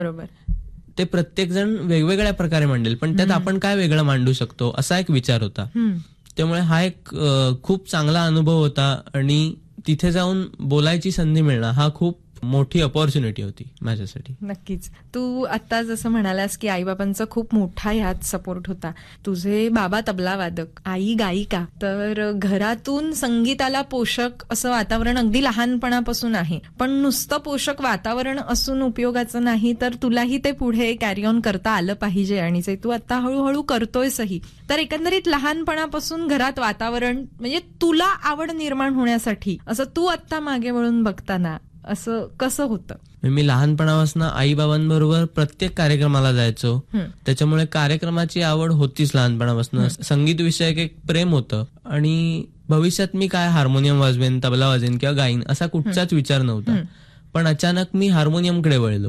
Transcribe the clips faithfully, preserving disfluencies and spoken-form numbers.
बरोबर. ते प्रत्येक जण वेगवेगळ्या प्रकारे मांडेल, पण त्यात आपण काय वेगळं मांडू शकतो असा एक विचार होता. त्यामुळे हा एक खूप चांगला अनुभव होता आणि तिथे जाऊन बोलायची संधी मिळणं हा खूप मोठी अपॉर्च्युनिटी होती माझ्यासाठी. नक्कीच. तू आता जसं म्हणालास की आई बाबांचा खूप मोठा ह्यात सपोर्ट होता. तुझे बाबा तबला वादक, आई गायिका, तर घरातून संगीताला पोषक असं वातावरण अगदी लहानपणापासून आहे. पण नुसतं पोषक वातावरण असून उपयोगाचं नाही, तर तुलाही ते पुढे कॅरी ऑन करता आलं पाहिजे आणि जे तू आता हळूहळू करतोयसही. तर एकंदरीत लहानपणापासून घरात वातावरण म्हणजे तुला आवड निर्माण होण्यासाठी असं तू आता मागे वळून बघताना असं कसं होतं? मी लहानपणापासून आई बाबांबरोबर प्रत्येक कार्यक्रमाला जायचो. त्याच्यामुळे कार्यक्रमाची आवड होतीच लहानपणापासून. संगीत विषयक एक प्रेम होतं आणि भविष्यात मी काय हार्मोनियम वाजवेन, तबला वाजवेन किंवा गाईन असा कुठचाच विचार नव्हता. पण अचानक मी हार्मोनियमकडे वळलो.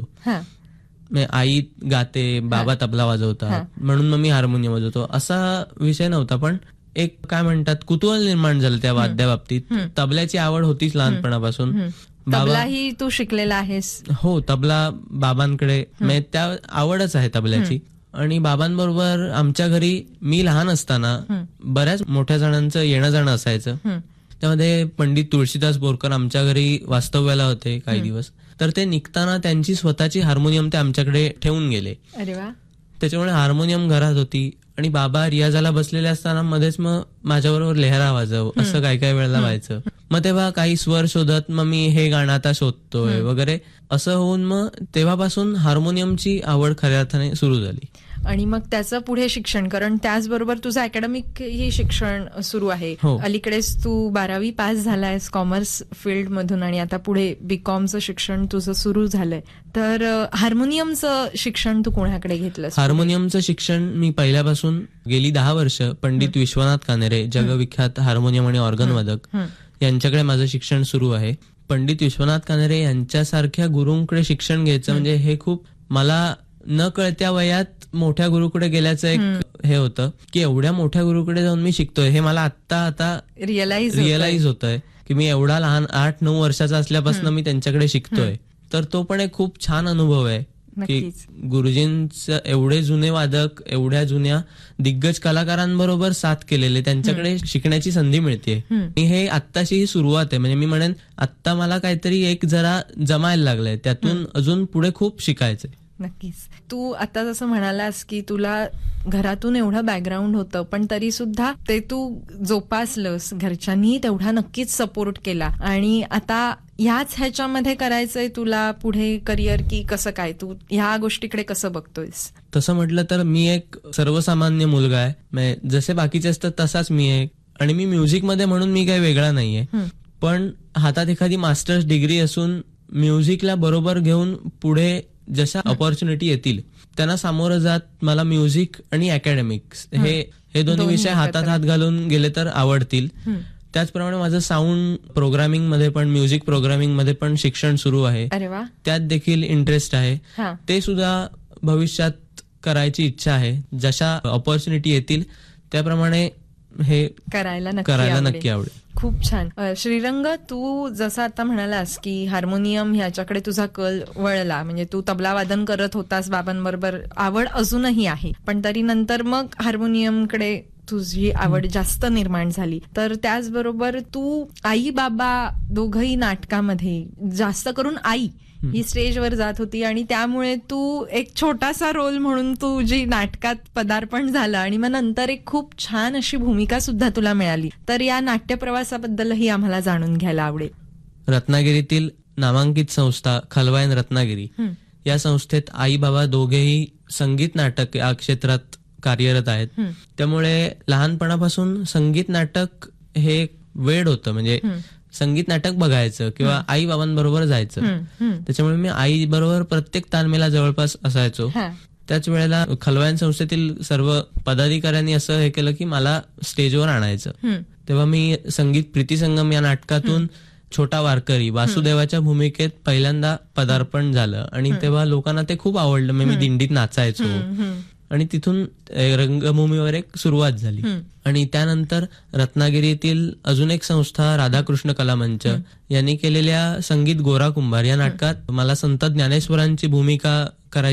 आई गाते, बाबा तबला वाजवतात म्हणून मग मी हार्मोनियम वाजवतो असा विषय नव्हता. पण एक काय म्हणतात कुतूहल निर्माण झालं त्या वाद्याबाबतीत. तबल्याची आवड होतीच लहानपणापासून. तबलाही तू शिकलेला आहेस? हो, तबला बाबांकडे, त्या आवडच आहे तबल्याची. आणि बाबांबरोबर आमच्या घरी मी लहान असताना बऱ्याच मोठ्या जणांचं येणं जाणं असायचं. त्यामध्ये पंडित तुळशीदास बोरकर आमच्या घरी वास्तव्याला होते काही दिवस. तर ते निघताना त्यांची स्वतःची हार्मोनियम ते आमच्याकडे ठेवून गेले. अरे वा. त्याच्यामुळे हार्मोनियम घरात होती आणि बाबा रियाजाला बसलेले असताना मध्येच मग माझ्याबरोबर लेहरा वाजव असं काही काही वेळेला व्हायचं. मग तेव्हा काही स्वर शोधत मग मी हे गाणं आता शोधतोय वगैरे असं होऊन मग तेव्हापासून हार्मोनियमची आवड खऱ्या अर्थाने सुरू झाली. आणि मग त्याचं पुढे शिक्षण, कारण त्याचबरोबर तुझं अकॅडमिक ही शिक्षण सुरू आहे. अलीकडेच तू बारावी पास झालायस कॉमर्स फील्ड मधून आणि आता पुढे बीकॉमचं शिक्षण तुझं सुरू झालंय. तर हार्मोनियमचं शिक्षण तू कोणाकडे घेतलंस? हार्मोनियमचं शिक्षण मी पहिल्यापासून गेली दहा वर्ष पंडित विश्वनाथ कानेरे, जगविख्यात हार्मोनियम आणि ऑर्गन वादक, यांच्याकडे माझं शिक्षण सुरू आहे. पंडित विश्वनाथ कानेरे यांच्यासारख्या गुरुंकडे शिक्षण घ्यायचं म्हणजे हे खूप मला न कळत्या वयात मोठ्या गुरुकडे गेल्याचं एक हे होतं की एवढ्या मोठ्या गुरुकडे जाऊन मी शिकतोय हे मला आत्ता आता रिअलाइज रिअलाइज होतंय की मी एवढा लहान आठ नऊ वर्षाचा असल्यापासून मी त्यांच्याकडे शिकतोय. तर तो पण एक खूप छान अनुभव आहे की गुरुजींचं एवढे जुने वादक, एवढ्या जुन्या दिग्गज कलाकारांबरोबर साथ केलेले त्यांच्याकडे शिकण्याची संधी मिळते. आणि हे आत्ताची ही सुरुवात आहे. म्हणजे मी म्हणेन आत्ता मला काहीतरी एक जरा जमायला लागलंय, त्यातून अजून पुढे खूप शिकायचंय. नक्कीच. तू आता जसं म्हणालास की तुला घरातून एवढं बॅकग्राऊंड होतं पण तरी सुद्धा ते तू जोपासलंस, घरच्यांनी तेवढा नक्कीच सपोर्ट केला. आणि आता ह्याच ह्याच्यामध्ये करायचंय तुला पुढे करिअर की कसं काय, तू ह्या गोष्टीकडे कसं बघतोयस? तसं म्हटलं तर मी एक सर्वसामान्य मुलगा आहे, जसे बाकीचे असतात तसाच मी आहे. आणि मी म्युझिकमध्ये म्हणून मी काही वेगळा नाहीये. पण हातात एखादी मास्टर्स डिग्री असून म्युझिकला बरोबर घेऊन पुढे जशा ऑपॉर्च्युनिटी येतील त्यांना सामोरं जात मला म्युझिक आणि अकॅडमिक्स हे हे दोन्ही विषय हातात हात घालून गेले तर आवडतील. त्याचप्रमाणे माझं साऊंड प्रोग्रामिंग मध्ये पण, म्युझिक प्रोग्रामिंग मध्ये पण शिक्षण सुरू आहे. त्यात देखील इंटरेस्ट आहे. ते सुद्धा भविष्यात करायची इच्छा आहे. जशा ऑपॉर्च्युनिटी येतील त्याप्रमाणे हे करायला करायला नक्की आवडेल. खूप छान. श्रीरंग, तू जसं आता म्हणालास की हार्मोनियम ह्याच्याकडे तुझा कल वळला, म्हणजे तू तबला वादन करत होतास बाबांबरोबर, आवड अजूनही आहे पण तरी नंतर मग हार्मोनियमकडे तुझी आवड जास्त निर्माण झाली. तर त्याचबरोबर तू आई बाबा दोघही नाटकामध्ये, जास्त करून आई ही स्टेजवर जात होती आणि त्यामुळे तू एक छोटासा रोल म्हणून तुझी नाटकात पदार्पण झालं आणि मग नंतर एक खूप छान अशी भूमिका सुद्धा तुला मिळाली. तर या नाट्य प्रवासाबद्दलही आम्हाला जाणून घ्यायला आवडेल. रत्नागिरीतील नामांकित संस्था खलवायन रत्नागिरी या संस्थेत आई बाबा दोघेही संगीत नाटक या क्षेत्रात कार्यरत आहेत. त्यामुळे लहानपणापासून संगीत नाटक हे वेड होतं. म्हणजे संगीत नाटक बघायचं किंवा आई बाबांबरोबर जायचं. त्याच्यामुळे मी आई बरोबर प्रत्येक तालमेला जवळपास असायचो. त्याच वेळेला खलवायन संस्थेतील सर्व पदाधिकाऱ्यांनी असं हे केलं की मला स्टेजवर आणायचं. तेव्हा मी संगीत प्रीती संगम या नाटकातून छोटा वारकरी वासुदेवाच्या भूमिकेत पहिल्यांदा पदार्पण झालं आणि तेव्हा लोकांना ते खूप आवडलं. मी दिंडीत नाचायचो आणि तिथून रंगभूमीवर एक सुरुवात झाली. आणि त्यानंतर रत्नागिरीतील अजून एक संस्था राधाकृष्ण कला मंच यांनी केलेल्या संगीत गोरा कुंभार या नाटकात मला संत ज्ञानेश्वरांची भूमिका करायची